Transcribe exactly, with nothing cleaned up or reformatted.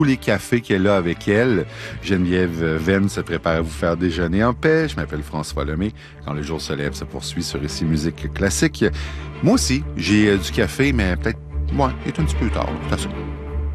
tous les cafés qu'elle a avec elle. Geneviève Venn se prépare à vous faire déjeuner en paix. Je m'appelle François Lemay. Quand le jour se lève, se poursuit sur Ici Musique Classique. Moi aussi, j'ai euh, du café, mais peut-être, moi, il est un petit peu tard. C'est ça.